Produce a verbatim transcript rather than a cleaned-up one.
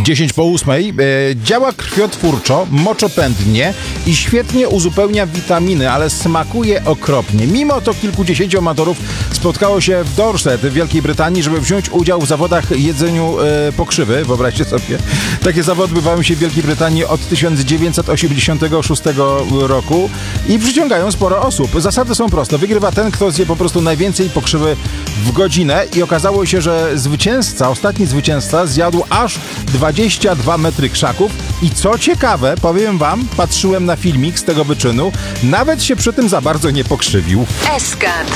dziesięć po ósmej. E, działa krwiotwórczo, moczopędnie i świetnie uzupełnia witaminy, ale smakuje okropnie. Mimo to kilkudziesięciu amatorów spotkało się w Dorset w Wielkiej Brytanii, żeby wziąć udział w zawodach jedzeniu e, pokrzywy. Wyobraźcie sobie. Takie zawody odbywają się w Wielkiej Brytanii od tysiąc dziewięćset osiemdziesiątego szóstego roku i przyciągają sporo osób. Zasady są proste. Wygrywa ten, kto zje po prostu najwięcej pokrzywy w godzinę i okazało się, że zwycięzca, ostatni zwycięzca zjadł aż dwadzieścia dwa metry krzaków i co ciekawe, powiem wam, patrzyłem na filmik z tego wyczynu, nawet się przy tym za bardzo nie pokrzywił. S K